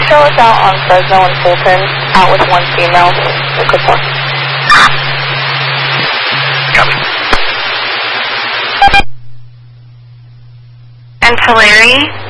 show us out on Fresno and Fulton, out with one female. Good one. Copy. And Tulare?